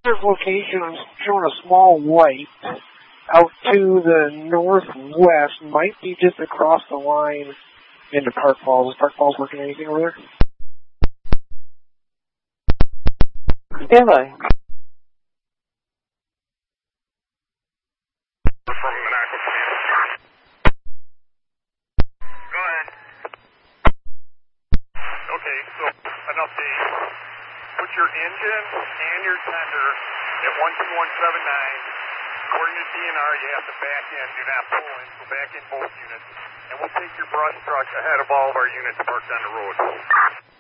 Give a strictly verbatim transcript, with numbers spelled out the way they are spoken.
This location is showing a small light out to the northwest, might be just across the line into Park Falls. Is Park Falls working anything over there? Stand by. Okay, so an update. Put your engine and your tender at one two one seven nine. According to D N R, you have to back in. Do not pull in, so back in both units. And we'll take your brush truck ahead of all of our units parked on the road.